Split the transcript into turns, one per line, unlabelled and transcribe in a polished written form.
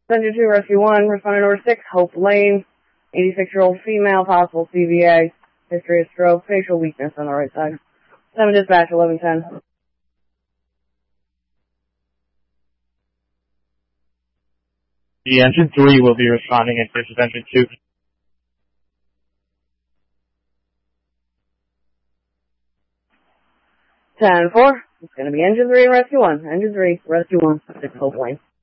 Engine 2, Rescue 1, responding to number 6, Hope Lane, 86-year-old female, possible CVA, history of stroke, facial weakness on the right side. 7 dispatch, 1110.
The engine 3 will be responding in versus engine 2.
10-4. It's going to be engine 3 and rescue 1. Engine 3, rescue 1, 6 Hope Lane.